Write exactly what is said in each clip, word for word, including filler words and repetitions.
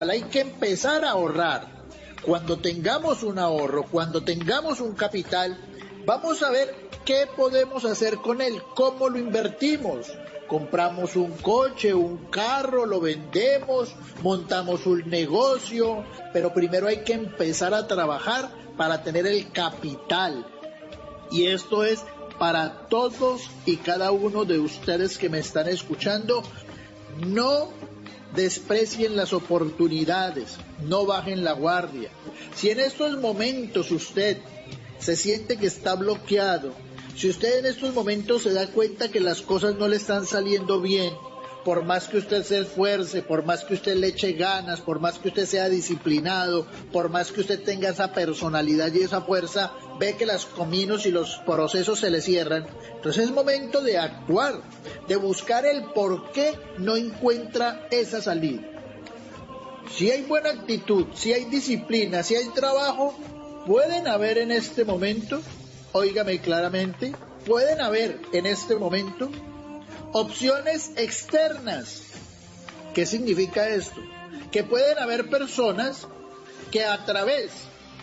Hay que empezar a ahorrar. Cuando tengamos un ahorro, cuando tengamos un capital, vamos a ver qué podemos hacer con él, cómo lo invertimos. Compramos un coche, un carro, lo vendemos, montamos un negocio, pero primero hay que empezar a trabajar para tener el capital. Y esto es para todos y cada uno de ustedes que me están escuchando. No desprecien las oportunidades, no bajen la guardia. Si en estos momentos usted se siente que está bloqueado, si usted en estos momentos se da cuenta que las cosas no le están saliendo bien, por más que usted se esfuerce, por más que usted le eche ganas, por más que usted sea disciplinado, por más que usted tenga esa personalidad y esa fuerza, ve que los caminos y los procesos se le cierran, entonces es momento de actuar, de buscar el por qué no encuentra esa salida. Si hay buena actitud, si hay disciplina, si hay trabajo, pueden haber en este momento, óigame claramente, pueden haber en este momento opciones externas. ¿Qué significa esto? Que pueden haber personas que a través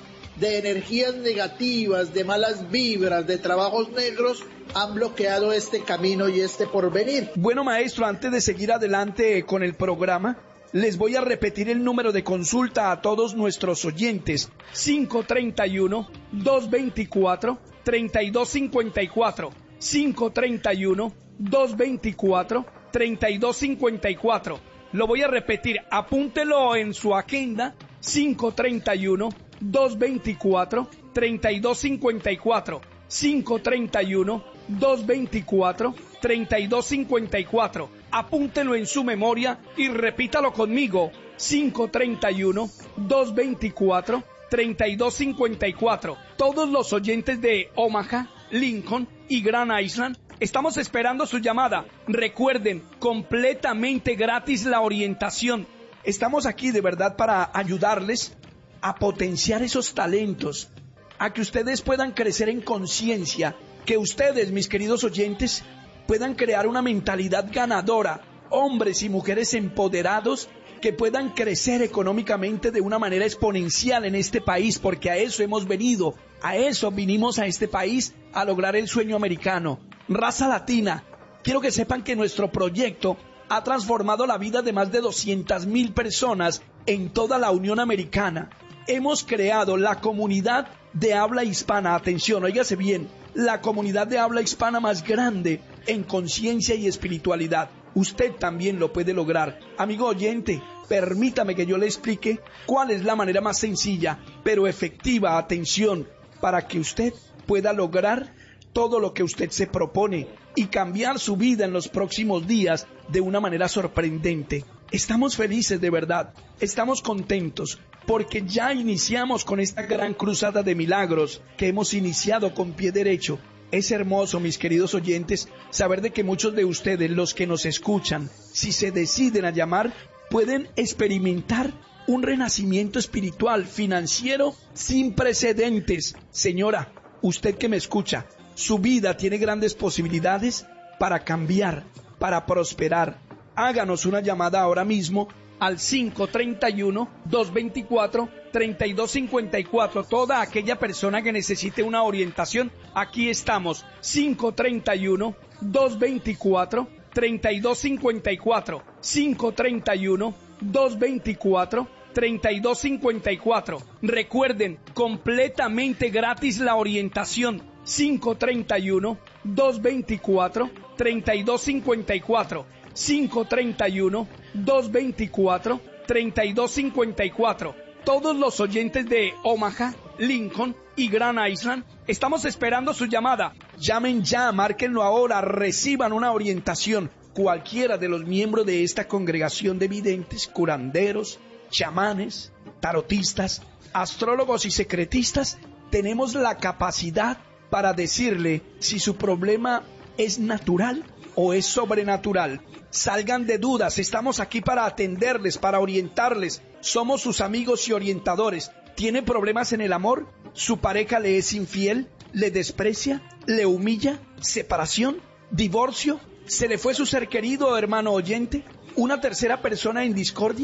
de energías negativas, de malas vibras, de trabajos negros, han bloqueado este camino y este porvenir. Bueno, maestro, antes de seguir adelante con el programa, les voy a repetir el número de consulta a todos nuestros oyentes: cinco treinta y uno, doscientos veinticuatro, treinta y dos cincuenta y cuatro, cinco treinta y uno, doscientos veinticuatro, treinta y dos cincuenta y cuatro. Lo voy a repetir, apúntelo en su agenda: cinco treinta y uno, doscientos veinticuatro, treinta y dos cincuenta y cuatro, cinco treinta y uno, doscientos veinticuatro, treinta y dos cincuenta y cuatro. Apúntelo en su memoria y repítalo conmigo: cinco treinta y uno, doscientos veinticuatro, treinta y dos cincuenta y cuatro. Todos los oyentes de Omaha, Lincoln y Grand Island, estamos esperando su llamada. Recuerden, completamente gratis la orientación. Estamos aquí de verdad para ayudarles a potenciar esos talentos, a que ustedes puedan crecer en conciencia, que ustedes, mis queridos oyentes, puedan crear una mentalidad ganadora, hombres y mujeres empoderados que puedan crecer económicamente de una manera exponencial en este país, porque a eso hemos venido, a eso vinimos a este país, a lograr el sueño americano. Raza latina, quiero que sepan que nuestro proyecto ha transformado la vida de más de doscientas mil personas en toda la Unión Americana. Hemos creado la comunidad de habla hispana, atención, óigase bien, la comunidad de habla hispana más grande en conciencia y espiritualidad. Usted también lo puede lograr. Amigo oyente, permítame que yo le explique cuál es la manera más sencilla, pero efectiva, atención, para que usted pueda lograr todo lo que usted se propone y cambiar su vida en los próximos días de una manera sorprendente. Estamos felices de verdad, estamos contentos, porque ya iniciamos con esta gran cruzada de milagros que hemos iniciado con pie derecho. Es hermoso, mis queridos oyentes, saber de que muchos de ustedes, los que nos escuchan, si se deciden a llamar, pueden experimentar un renacimiento espiritual, financiero, sin precedentes. Señora, usted que me escucha, su vida tiene grandes posibilidades para cambiar, para prosperar. Háganos una llamada ahora mismo al cinco treinta y uno, doscientos veinticuatro, treinta y dos cincuenta y cuatro. Toda aquella persona que necesite una orientación, aquí estamos. cinco treinta y uno, doscientos veinticuatro, treinta y dos cincuenta y cuatro. cinco treinta y uno, doscientos veinticuatro, treinta y dos cincuenta y cuatro. Recuerden, completamente gratis la orientación. cinco treinta y uno, doscientos veinticuatro, treinta y dos cincuenta y cuatro. cinco treinta y uno, doscientos veinticuatro, treinta y dos cincuenta y cuatro. Todos los oyentes de Omaha, Lincoln y Grand Island, estamos esperando su llamada. Llamen ya, márquenlo ahora, reciban una orientación. Cualquiera de los miembros de esta congregación de videntes, curanderos, chamanes, tarotistas, astrólogos y secretistas, tenemos la capacidad para decirle si su problema es natural o es sobrenatural. Salgan de dudas, estamos aquí para atenderles, para orientarles. Somos sus amigos y orientadores. ¿Tiene problemas en el amor? ¿Su pareja le es infiel? ¿Le desprecia? ¿Le humilla? ¿Separación? ¿Divorcio? ¿Se le fue su ser querido, hermano oyente? ¿Una tercera persona en discordia?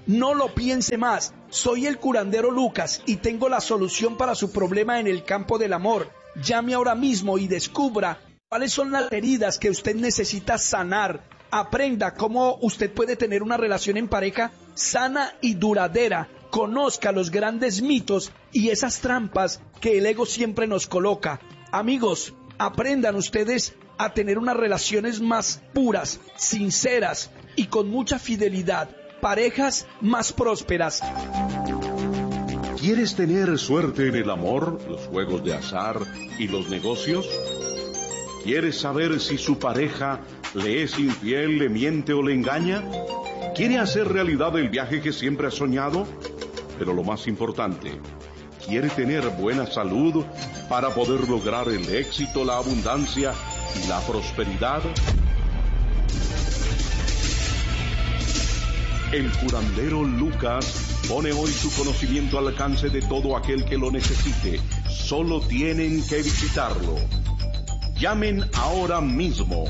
No lo piense más. Soy el curandero Lucas y tengo la solución para su problema en el campo del amor. Llame ahora mismo y descubra cuáles son las heridas que usted necesita sanar. Aprenda cómo usted puede tener una relación en pareja sana y duradera. Conozca los grandes mitos y esas trampas que el ego siempre nos coloca. Amigos, aprendan ustedes a tener unas relaciones más puras, sinceras y con mucha fidelidad. Parejas más prósperas. ¿Quieres tener suerte en el amor, los juegos de azar y los negocios? ¿Quieres saber si su pareja le es infiel, le miente o le engaña? ¿Quiere hacer realidad el viaje que siempre ha soñado? Pero lo más importante, ¿quiere tener buena salud para poder lograr el éxito, la abundancia y la prosperidad? El curandero Lucas pone hoy su conocimiento al alcance de todo aquel que lo necesite. Solo tienen que visitarlo. Llamen ahora mismo.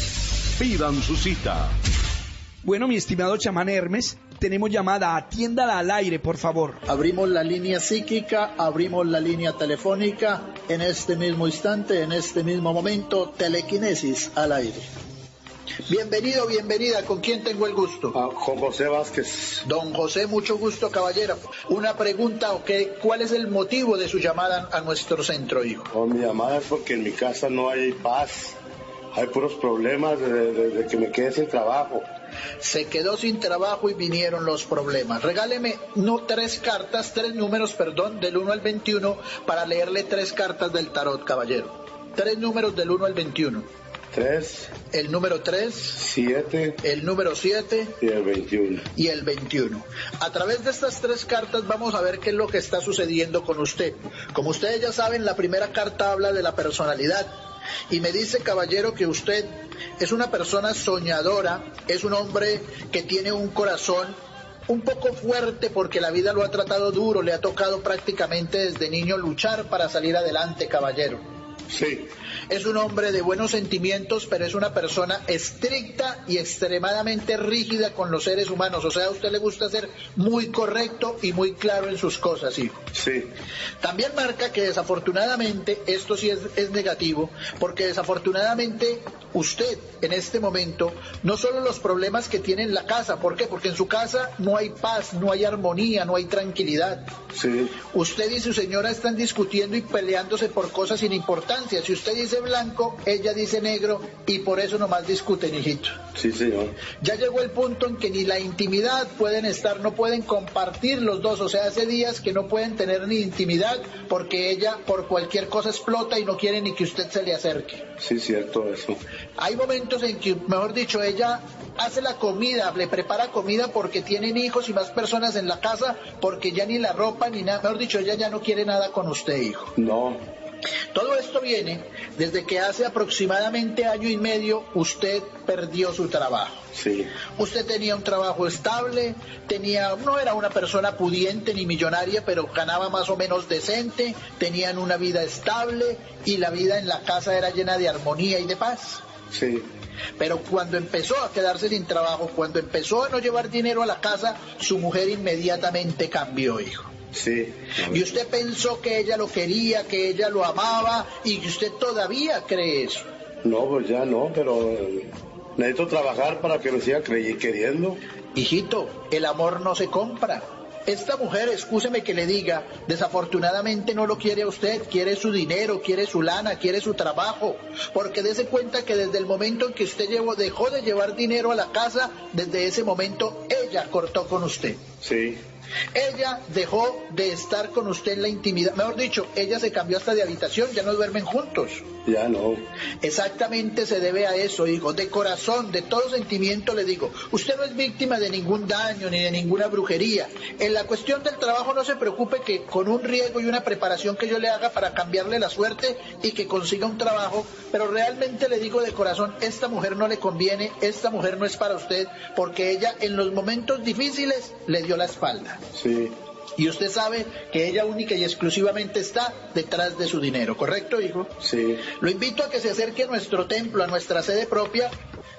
Pidan su cita. Bueno, mi estimado chamán Hermes, tenemos llamada. Atiéndala al aire, por favor. Abrimos la línea psíquica, abrimos la línea telefónica. En este mismo instante, en este mismo momento, telequinesis al aire. Bienvenido, bienvenida. ¿Con quién tengo el gusto? Ah, con José Vázquez. Don José, mucho gusto, caballero. Una pregunta, ¿okay? ¿Cuál es el motivo de su llamada a nuestro centro, hijo? Oh, mi llamada es porque en mi casa no hay paz. Hay puros problemas de, de, de que me quede sin trabajo. Se quedó sin trabajo y vinieron los problemas. Regáleme no, tres cartas, tres números, perdón, del uno al veintiuno, para leerle tres cartas del tarot, caballero. Tres números del uno al veintiuno. Tres. El número tres. Siete. El número siete. Y el veintiuno. Y el veintiuno. A través de estas tres cartas vamos a ver qué es lo que está sucediendo con usted. Como ustedes ya saben, la primera carta habla de la personalidad. Y me dice, caballero, que usted es una persona soñadora, es un hombre que tiene un corazón un poco fuerte porque la vida lo ha tratado duro, le ha tocado prácticamente desde niño luchar para salir adelante, caballero. Sí. Es un hombre de buenos sentimientos, pero es una persona estricta y extremadamente rígida con los seres humanos. O sea, a usted le gusta ser muy correcto y muy claro en sus cosas, hijo. Sí. También marca que desafortunadamente, esto sí es, es negativo, porque desafortunadamente usted en este momento, no solo los problemas que tiene en la casa, ¿por qué? Porque en su casa no hay paz, no hay armonía, no hay tranquilidad. Sí. Usted y su señora están discutiendo y peleándose por cosas sin importancia. Si usted dice blanco, ella dice negro, y por eso nomás discuten, hijito. Sí, señor. Ya llegó el punto en que ni la intimidad pueden estar, no pueden compartir los dos. O sea, hace días que no pueden tener ni intimidad porque ella por cualquier cosa explota y no quiere ni que usted se le acerque. Sí, cierto eso. Hay momentos en que, mejor dicho, ella hace la comida, le prepara comida porque tienen hijos y más personas en la casa, porque ya ni la ropa ni nada, mejor dicho, ella ya no quiere nada con usted, hijo. No. Todo esto viene desde que hace aproximadamente año y medio usted perdió su trabajo. Sí. Usted tenía un trabajo estable, tenía, no era una persona pudiente ni millonaria, pero ganaba más o menos decente, tenían una vida estable y la vida en la casa era llena de armonía y de paz. Sí. Pero cuando empezó a quedarse sin trabajo, cuando empezó a no llevar dinero a la casa, su mujer inmediatamente cambió, hijo. Sí. Y usted pensó que ella lo quería, que ella lo amaba, y que usted todavía cree eso. No, pues ya no, pero necesito trabajar para que me siga queriendo. Hijito, el amor no se compra. Esta mujer, excúseme que le diga, desafortunadamente no lo quiere a usted, quiere su dinero, quiere su lana, quiere su trabajo, porque dése cuenta que desde el momento en que usted llevó, dejó de llevar dinero a la casa, desde ese momento ella cortó con usted. Sí. Ella dejó de estar con usted en la intimidad, mejor dicho, ella se cambió hasta de habitación, ya no duermen juntos. Ya no. Exactamente se debe a eso, hijo, de corazón, de todo sentimiento le digo, usted no es víctima de ningún daño ni de ninguna brujería. En la cuestión del trabajo no se preocupe que con un riego y una preparación que yo le haga para cambiarle la suerte y que consiga un trabajo, pero realmente le digo de corazón, esta mujer no le conviene, esta mujer no es para usted, porque ella en los momentos difíciles le dio la espalda. Sí. Y usted sabe que ella única y exclusivamente está detrás de su dinero, ¿correcto, hijo? Sí. Lo invito a que se acerque a nuestro templo, a nuestra sede propia,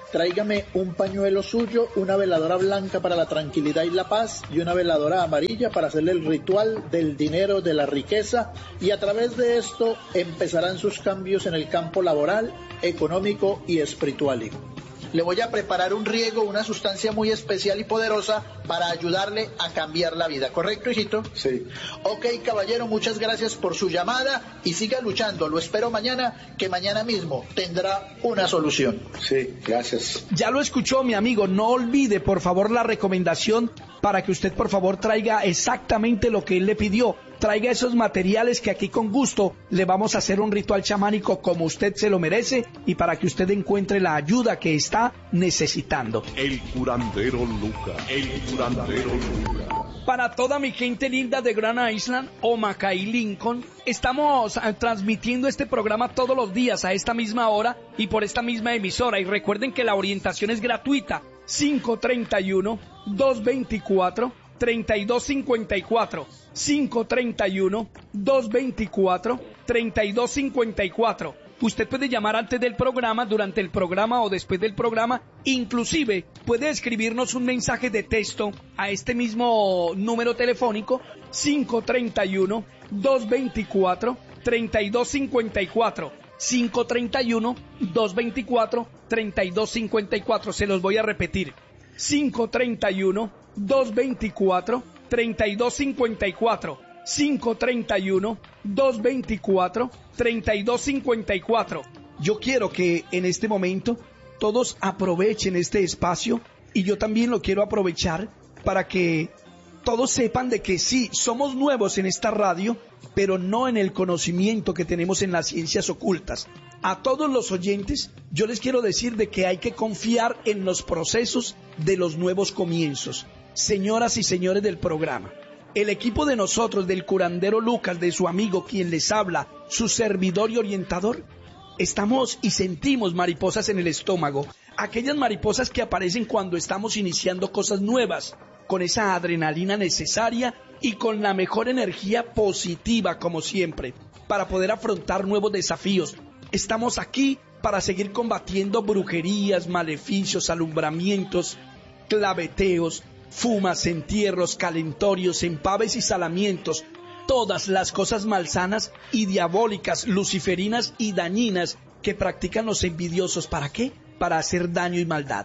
tráigame un pañuelo suyo, una veladora blanca para la tranquilidad y la paz y una veladora amarilla para hacerle el ritual del dinero, de la riqueza, y a través de esto empezarán sus cambios en el campo laboral, económico y espiritual. Le voy a preparar un riego, una sustancia muy especial y poderosa para ayudarle a cambiar la vida. ¿Correcto, hijito? Sí. Ok, caballero, muchas gracias por su llamada y siga luchando. Lo espero mañana, que mañana mismo tendrá una solución. Sí, gracias. Ya lo escuchó, mi amigo. No olvide, por favor, la recomendación para que usted, por favor, traiga exactamente lo que él le pidió. Traiga esos materiales que aquí con gusto le vamos a hacer un ritual chamánico como usted se lo merece y para que usted encuentre la ayuda que está necesitando. El curandero Luca, el curandero Luca. Para toda mi gente linda de Grand Island, Omaha y Lincoln, estamos uh, transmitiendo este programa todos los días a esta misma hora y por esta misma emisora. Y recuerden que la orientación es gratuita. cinco treinta y uno, doscientos veinticuatro, treinta y dos cincuenta y cuatro. cinco treinta y uno, doscientos veinticuatro, treinta y dos cincuenta y cuatro. Usted puede llamar antes del programa, durante el programa o después del programa. Inclusive puede escribirnos un mensaje de texto a este mismo número telefónico cinco treinta y uno, doscientos veinticuatro, treinta y dos cincuenta y cuatro. cinco treinta y uno, doscientos veinticuatro, treinta y dos cincuenta y cuatro. Se los voy a repetir. cinco treinta y uno, doscientos veinticuatro, treinta y dos cincuenta y cuatro. cinco treinta y uno, doscientos veinticuatro, treinta y dos cincuenta y cuatro. Yo quiero que en este momento todos aprovechen este espacio y yo también lo quiero aprovechar para que todos sepan de que sí, somos nuevos en esta radio, pero no en el conocimiento que tenemos en las ciencias ocultas. A todos los oyentes, yo les quiero decir de que hay que confiar en los procesos de los nuevos comienzos. Señoras y señores del programa, el equipo de nosotros, del curandero Lucas, de su amigo quien les habla, su servidor y orientador, estamos y sentimos mariposas en el estómago, aquellas mariposas que aparecen cuando estamos iniciando cosas nuevas, con esa adrenalina necesaria y con la mejor energía positiva como siempre, para poder afrontar nuevos desafíos. Estamos aquí para seguir combatiendo brujerías, maleficios, alumbramientos, claveteos, fumas, entierros, calentorios, empaves y salamientos, todas las cosas malsanas y diabólicas, luciferinas y dañinas que practican los envidiosos. ¿Para qué? Para hacer daño y maldad.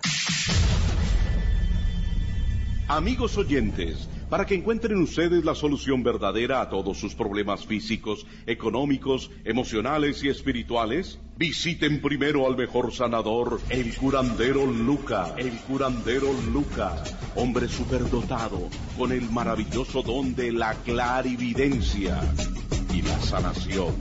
Amigos oyentes, para que encuentren ustedes la solución verdadera a todos sus problemas físicos, económicos, emocionales y espirituales, visiten primero al mejor sanador, el curandero Luca, el curandero Luca, hombre superdotado con el maravilloso don de la clarividencia y la sanación.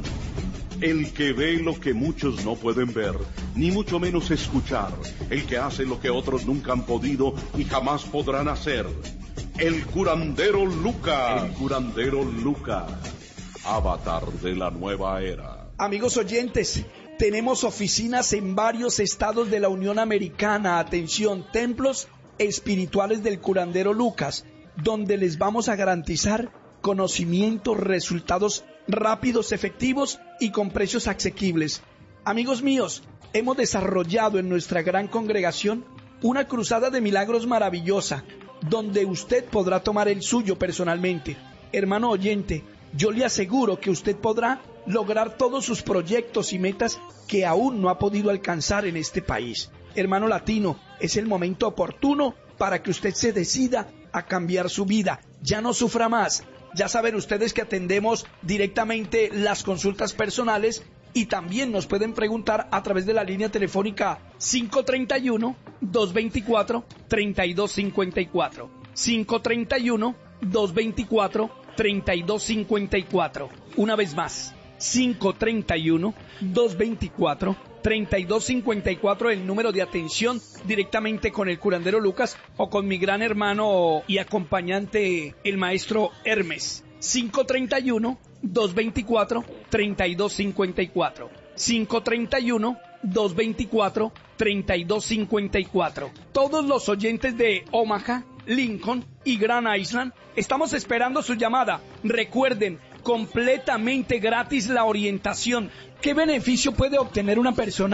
El que ve lo que muchos no pueden ver, ni mucho menos escuchar, el que hace lo que otros nunca han podido y jamás podrán hacer. El curandero Luca, el curandero Luca, avatar de la nueva era. Amigos oyentes, tenemos oficinas en varios estados de la Unión Americana. Atención, templos espirituales del curandero Lucas, donde les vamos a garantizar conocimientos, resultados rápidos, efectivos y con precios asequibles. Amigos míos, hemos desarrollado en nuestra gran congregación una cruzada de milagros maravillosa, donde usted podrá tomar el suyo personalmente. Hermano oyente, yo le aseguro que usted podrá lograr todos sus proyectos y metas que aún no ha podido alcanzar en este país. Hermano latino, es el momento oportuno para que usted se decida a cambiar su vida. Ya no sufra más. Ya saben ustedes que atendemos directamente las consultas personales y también nos pueden preguntar a través de la línea telefónica cinco treinta y uno, doscientos veinticuatro, treinta y dos cincuenta y cuatro. cinco treinta y uno, doscientos veinticuatro, treinta y dos cincuenta y cuatro. Una vez más, cinco treinta y uno, doscientos veinticuatro, treinta y dos cincuenta y cuatro, el número de atención directamente con el curandero Lucas o con mi gran hermano y acompañante, el maestro Hermes. cinco treinta y uno, doscientos veinticuatro, treinta y dos cincuenta y cuatro. cinco treinta y uno, doscientos veinticuatro, treinta y dos cincuenta y cuatro. Todos los oyentes de Omaha, Lincoln y Grand Island, estamos esperando su llamada. Recuerden, completamente gratis la orientación. ¿Qué beneficio puede obtener una persona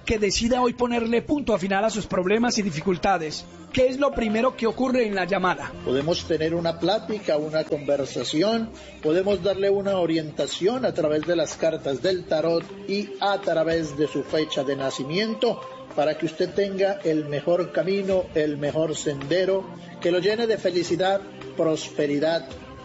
que decida hoy ponerle punto a final a sus problemas y dificultades, ¿qué es lo primero que ocurre en la llamada? Podemos tener una plática, una conversación, podemos darle una orientación a través de las cartas del tarot y a través de su fecha de nacimiento, para que usted tenga el mejor camino, el mejor sendero, que lo llene de felicidad, prosperidad,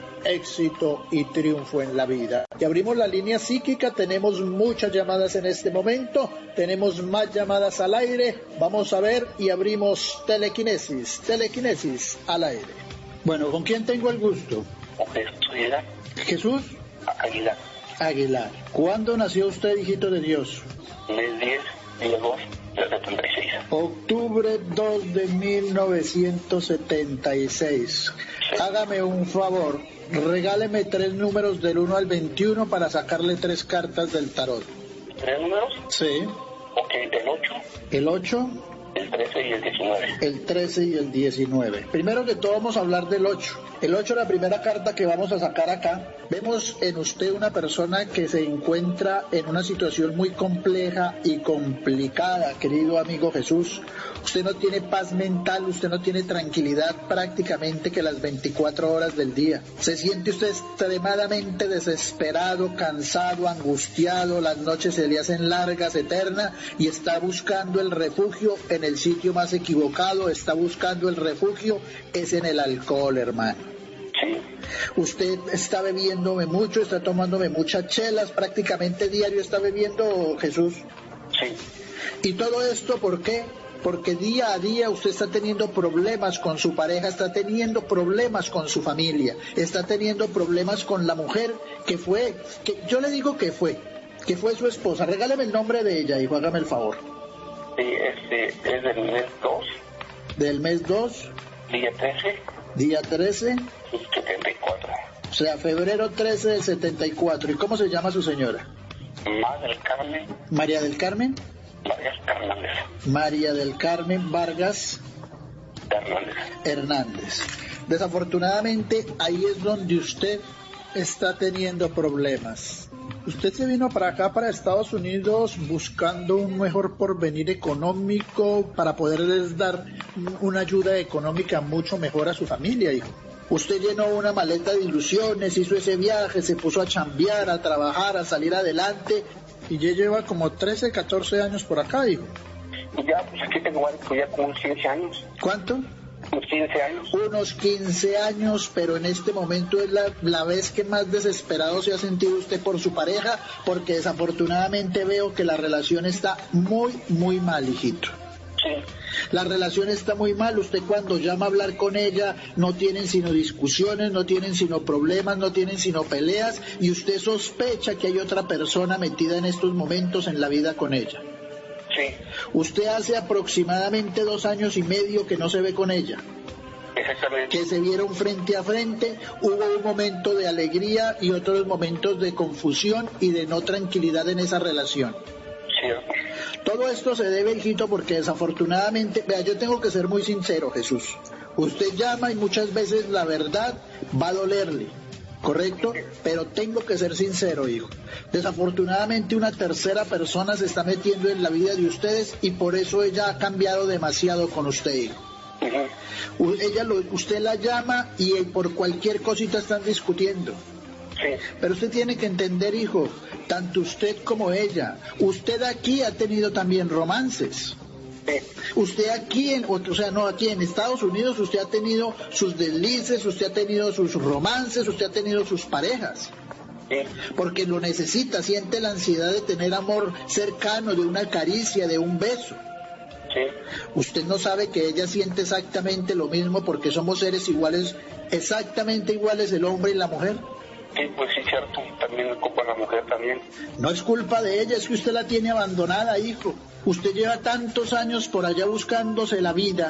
éxito y triunfo en la vida. Y abrimos la línea psíquica, tenemos muchas llamadas en este momento, tenemos más llamadas al aire, vamos a ver y abrimos telequinesis, telequinesis al aire. Bueno, ¿con quién tengo el gusto? Aguilar. Jesús Aguilar. Aguilar. ¿Cuándo nació usted, hijito de Dios? Mes diez, día dos del setenta y seis. Octubre dos de mil novecientos setenta y seis. Sí. Hágame un favor, regáleme tres números del uno al veintiuno para sacarle tres cartas del tarot. ¿Tres números? Sí. Ok, el ocho. El ocho. El trece y el diecinueve. El trece y el diecinueve. Primero que todo vamos a hablar del ocho. El ocho, la primera carta que vamos a sacar acá. Vemos en usted una persona que se encuentra en una situación muy compleja y complicada, querido amigo Jesús. Usted no tiene paz mental, usted no tiene tranquilidad prácticamente que las veinticuatro horas del día. Se siente usted extremadamente desesperado, cansado, angustiado, las noches se le hacen largas, eternas, y está buscando el refugio en el sitio más equivocado, está buscando el refugio, es en el alcohol, hermano. Sí. Usted está bebiéndome mucho, está tomándome muchas chelas, prácticamente diario está bebiendo, Jesús. Sí. ¿Y todo esto por qué? Porque día a día usted está teniendo problemas con su pareja, está teniendo problemas con su familia, está teniendo problemas con la mujer que fue, que yo le digo que fue, que fue su esposa. Regáleme el nombre de ella, hijo, hágame el favor. Sí, este es del mes dos. Del mes dos. Día trece. Día trece. setenta y cuatro. O sea, febrero trece del setenta y cuatro. ¿Y cómo se llama su señora? María del Carmen. María del Carmen. Vargas Hernández. María del Carmen Vargas Hernández. Hernández. Desafortunadamente, ahí es donde usted está teniendo problemas. Usted se vino para acá, para Estados Unidos, buscando un mejor porvenir económico para poderles dar una ayuda económica mucho mejor a su familia, hijo. Usted llenó una maleta de ilusiones, hizo ese viaje, se puso a chambear, a trabajar, a salir adelante, y ya lleva como trece, catorce años por acá, hijo. Ya, pues aquí tengo ya como unos quince años. ¿Cuánto? Unos quince años. Unos quince años, pero en este momento es la, la vez que más desesperado se ha sentido usted por su pareja, porque desafortunadamente veo que la relación está muy, muy mal, hijito. Sí. La relación está muy mal, usted cuando llama a hablar con ella no tienen sino discusiones, no tienen sino problemas, no tienen sino peleas, y usted sospecha que hay otra persona metida en estos momentos en la vida con ella. Sí. Usted hace aproximadamente dos años y medio que no se ve con ella. Exactamente. Que se vieron frente a frente, hubo un momento de alegría y otros momentos de confusión y de no tranquilidad en esa relación. Cierto. Todo esto se debe, hijito, porque desafortunadamente, vea, yo tengo que ser muy sincero, Jesús. Usted llama y muchas veces la verdad va a dolerle, ¿correcto? Pero tengo que ser sincero, hijo. Desafortunadamente una tercera persona se está metiendo en la vida de ustedes y por eso ella ha cambiado demasiado con usted, hijo. Uh-huh. Ella lo, usted la llama y por cualquier cosita están discutiendo. Sí. Pero usted tiene que entender, hijo, tanto usted como ella, usted aquí ha tenido también romances. Sí. Usted aquí, en, o sea, no aquí en Estados Unidos, usted ha tenido sus deslices, usted ha tenido sus romances, usted ha tenido sus parejas. Sí. Porque lo necesita, siente la ansiedad de tener amor cercano, de una caricia, de un beso. Sí. Usted no sabe que ella siente exactamente lo mismo porque somos seres iguales, exactamente iguales el hombre y la mujer. Sí, pues sí, cierto. También es culpa de la mujer también. No es culpa de ella, es que usted la tiene abandonada, hijo. Usted lleva tantos años por allá buscándose la vida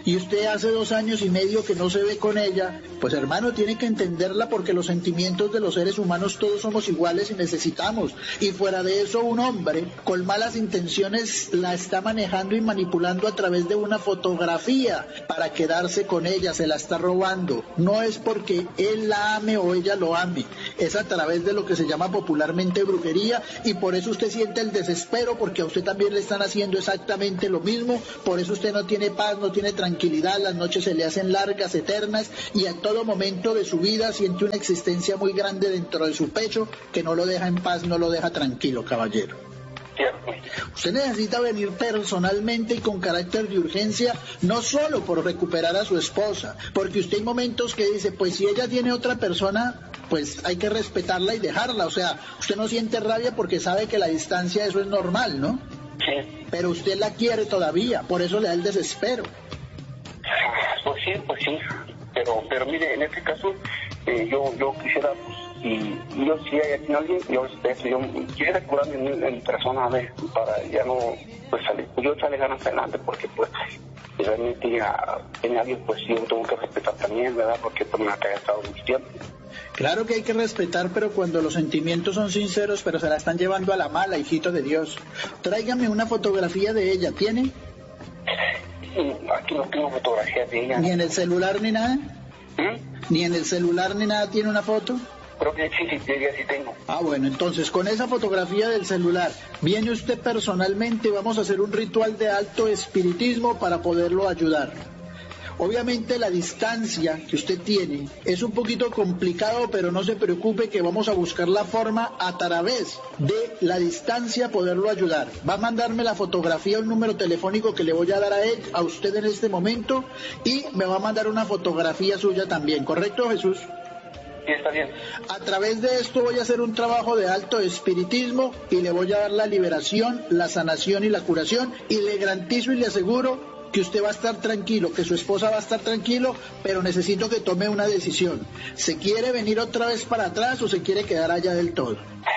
y usted hace dos años y medio que no se ve con ella, pues hermano, tiene que entenderla porque los sentimientos de los seres humanos todos somos iguales y necesitamos. Y fuera de eso, un hombre con malas intenciones la está manejando y manipulando a través de una fotografía para quedarse con ella, se la está robando. No es porque él la ame o ella lo ame, es a través de lo que se llama popularmente brujería, y por eso usted siente el desespero, porque a usted también le están haciendo exactamente lo mismo. Por eso usted no tiene paz, no tiene tranquilidad, las noches se le hacen largas, eternas, y en todo momento de su vida siente una existencia muy grande dentro de su pecho que no lo deja en paz, no lo deja tranquilo, caballero. Usted necesita venir personalmente y con carácter de urgencia, no solo por recuperar a su esposa, porque usted hay momentos que dice, pues si ella tiene otra persona, pues hay que respetarla y dejarla. O sea, usted no siente rabia porque sabe que la distancia, eso es normal, ¿no? Sí. Pero usted la quiere todavía, por eso le da el desespero. Pues sí, pues sí, pero, pero mire, en este caso, eh, yo, yo quisiera, pues, y yo si hay aquí alguien, yo, este, yo quisiera curarme en, en persona, ¿ves? Para ya no, pues salir, yo echarle ganas adelante, porque pues, realmente ya tiene alguien, pues sí, yo tengo que respetar también, ¿verdad? Porque pues me ha estado mucho tiempo. Claro que hay que respetar, pero cuando los sentimientos son sinceros, pero se la están llevando a la mala, hijito de Dios. Tráigame una fotografía de ella, ¿tiene? Aquí no tengo fotografías de ella. ¿Ni en el celular ni nada? ¿Mm? ¿Ni en el celular ni nada tiene una foto? Creo que sí, sí, sí, sí tengo. Ah, bueno, entonces con esa fotografía del celular, viene usted personalmente, vamos a hacer un ritual de alto espiritismo para poderlo ayudar. Obviamente la distancia que usted tiene es un poquito complicado, pero no se preocupe que vamos a buscar la forma a través de la distancia poderlo ayudar. Va a mandarme la fotografía, un número telefónico que le voy a dar a él, a usted en este momento, y me va a mandar una fotografía suya también, ¿correcto, Jesús? Sí, está bien. A través de esto voy a hacer un trabajo de alto espiritismo y le voy a dar la liberación, la sanación y la curación, y le garantizo y le aseguro que usted va a estar tranquilo, que su esposa va a estar tranquilo, pero necesito que tome una decisión. ¿Se quiere venir otra vez para atrás o se quiere quedar allá del todo?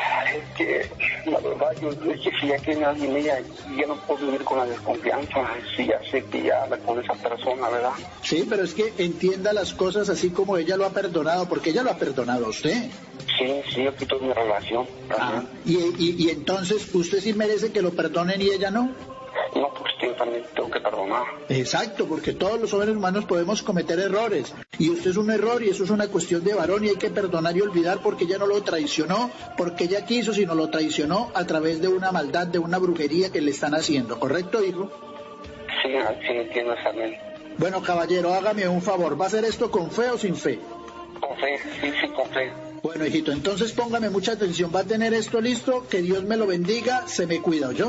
Es que, la verdad, yo es que si ya tiene alguien ella, ya no puedo vivir con la desconfianza. Si ya sé que ya habla con esa persona, ¿verdad? Sí, pero es que entienda las cosas así como ella lo ha perdonado, porque ella lo ha perdonado a usted. Sí, sí, yo quito mi relación. Ah, y, y, y entonces, ¿usted sí merece que lo perdonen y ella no? No, pues yo también tengo que perdonar. Exacto, porque todos los seres humanos podemos cometer errores, y usted es un error y eso es una cuestión de varón y hay que perdonar y olvidar, porque ella no lo traicionó, porque ella quiso, sino lo traicionó a través de una maldad, de una brujería que le están haciendo, ¿correcto, hijo? Sí, sí, entiendo también. Bueno, caballero, hágame un favor, ¿va a hacer esto con fe o sin fe? Con fe, sí, sí, con fe. Bueno, hijito, entonces póngame mucha atención, va a tener esto listo, que Dios me lo bendiga, se me cuida, ¿oyó?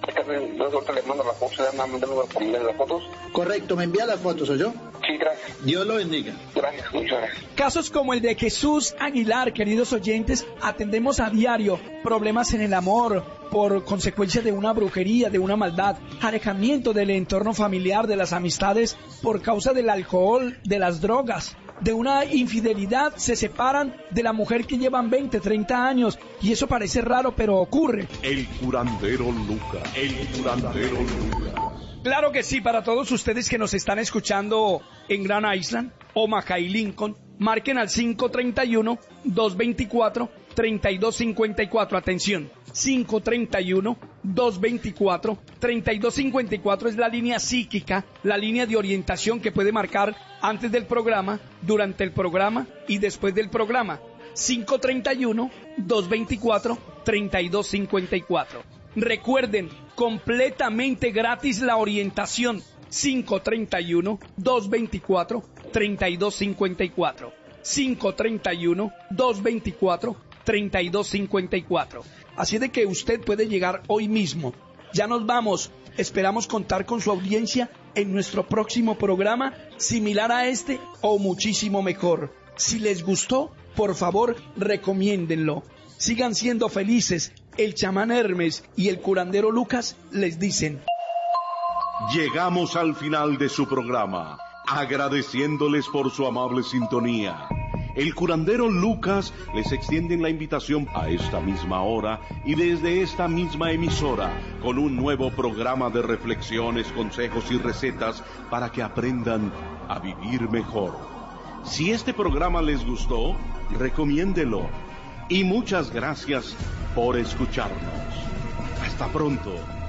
Luego te le mando las fotos, ya me mandan las fotos. Correcto, me envía las fotos, ¿oyó? Sí, gracias. Dios lo bendiga. Gracias, muchas gracias. Casos como el de Jesús Aguilar, queridos oyentes, atendemos a diario problemas en el amor por consecuencia de una brujería, de una maldad, alejamiento del entorno familiar, de las amistades por causa del alcohol, de las drogas, de una infidelidad, se separan de la mujer que llevan veinte, treinta años, y eso parece raro, pero ocurre. El curandero Lucas, el curandero Lucas. Claro que sí, para todos ustedes que nos están escuchando en Grand Island, Omaha y Lincoln, marquen al cinco treinta y uno, dos veinticuatro, treinta y dos cincuenta y cuatro, atención, cinco treinta y uno, dos veinticuatro, treinta y dos cincuenta y cuatro es la línea psíquica, la línea de orientación que puede marcar antes del programa, durante el programa y después del programa, cinco treinta y uno, dos veinticuatro, treinta y dos cincuenta y cuatro. Recuerden, completamente gratis la orientación, cinco treinta y uno, dos veinticuatro, treinta y dos cincuenta y cuatro, cinco treinta y uno, dos veinticuatro, treinta y dos cincuenta y cuatro. Así de que usted puede llegar hoy mismo. Ya nos vamos, esperamos contar con su audiencia en nuestro próximo programa, similar a este o muchísimo mejor. Si les gustó, por favor, recomiéndenlo. Sigan siendo felices. El chamán Hermes y el curandero Lucas les dicen: Llegamos al final de su programa, agradeciéndoles por su amable sintonía. el curandero Lucas les extiende la invitación a esta misma hora y desde esta misma emisora con un nuevo programa de reflexiones, consejos y recetas para que aprendan a vivir mejor. Si este programa les gustó, recomiéndelo y muchas gracias por escucharnos. Hasta pronto.